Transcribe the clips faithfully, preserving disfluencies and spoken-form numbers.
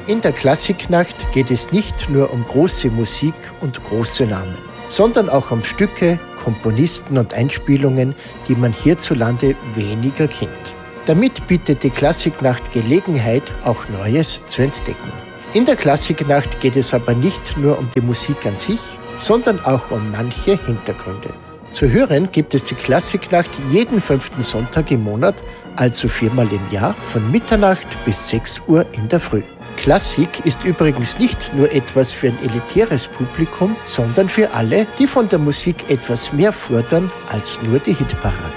In der Klassiknacht geht es nicht nur um große Musik und große Namen, sondern auch um Stücke, Komponisten und Einspielungen, die man hierzulande weniger kennt. Damit bietet die Klassiknacht Gelegenheit, auch Neues zu entdecken. In der Klassiknacht geht es aber nicht nur um die Musik an sich, sondern auch um manche Hintergründe. Zu hören gibt es die Klassiknacht jeden fünften Sonntag im Monat, also viermal im Jahr, von Mitternacht bis sechs Uhr in der Früh. Klassik ist übrigens nicht nur etwas für ein elitäres Publikum, sondern für alle, die von der Musik etwas mehr fordern als nur die Hitparaden.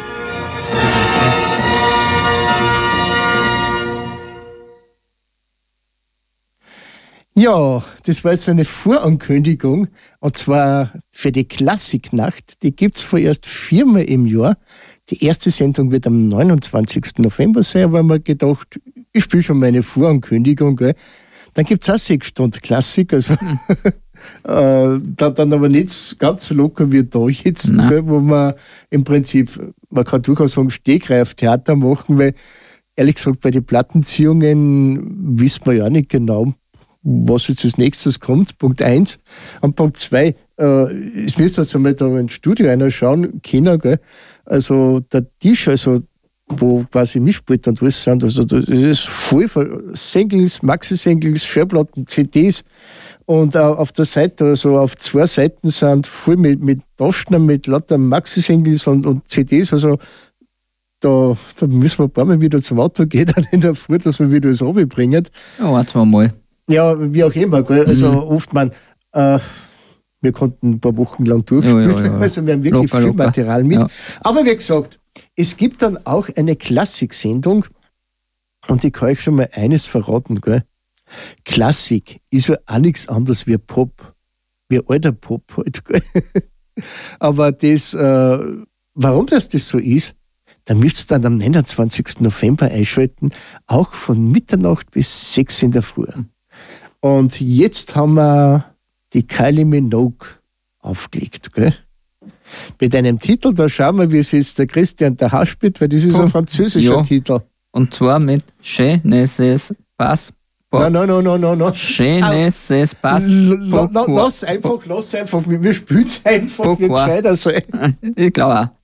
Ja, das war jetzt eine Vorankündigung, und zwar für die Klassiknacht. Die gibt's vorerst viermal im Jahr. Die erste Sendung wird am neunundzwanzigsten November sein, weil man gedacht, ich spiele schon meine Vorankündigung. Gell. Dann gibt's auch sechs Stunden Klassik, also hm. äh, dann, dann aber nicht ganz so locker wie da jetzt, gell, wo man im Prinzip, man kann durchaus sagen, Stegreiftheater machen, weil ehrlich gesagt bei den Plattenziehungen wissen wir ja nicht genau, was jetzt als nächstes kommt, Punkt eins. Und Punkt zwei, äh, ich müsste jetzt einmal da ins Studio reinschauen, China, gell? Also der Tisch, also wo quasi Mischpult und alles sind, also das ist voll von Singles, Maxi-Singles, Schallplatten, C Ds, und äh, auf der Seite, also auf zwei Seiten sind voll mit, mit Taschen, mit lauter Maxi-Singles und, und C Ds, also da, da müssen wir ein paar Mal wieder zum Auto gehen, dann in der Früh, dass wir wieder das runterbringen. Ja, ein, zwei Mal. Ja, wie auch immer. Gell? Also mhm. oft, man, äh, wir konnten ein paar Wochen lang durchspielen, ja, ja, ja. Also wir haben wirklich locker, viel locker. Material mit. Ja. Aber wie gesagt, es gibt dann auch eine Klassik-Sendung, und ich kann euch schon mal eines verraten. Gell? Klassik ist ja auch nichts anderes wie Pop, wie alter Pop halt. Gell? Aber das, äh, warum das, das so ist, da müsst ihr dann am neunundzwanzigsten November einschalten, auch von Mitternacht bis sechs in der Früh. Und jetzt haben wir die Kylie Minogue aufgelegt, gell? Mit einem Titel, da schauen wir, wie es jetzt der Christian der Hasch spielt, weil das ist ein französischer ja. Titel. Und zwar mit Je ne sais pas. Nein, nein, nein, nein, nein, nein. Je ne sais pas. Lass einfach, lass einfach, wir spielen es einfach, wie gescheiter sein. Ich glaube auch.